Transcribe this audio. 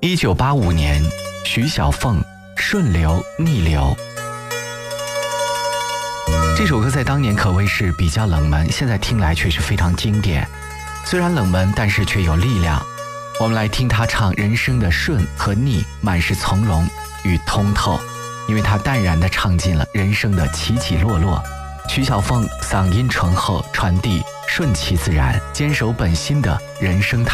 1985年，徐小凤《顺流逆流》。这首歌在当年可谓是比较冷门，现在听来却是非常经典。虽然冷门，但是却有力量。我们来听他唱人生的顺和逆，满是从容与通透，因为他淡然地唱尽了人生的起起落落。徐小凤嗓音醇厚，传递顺其自然，坚守本心的人生态。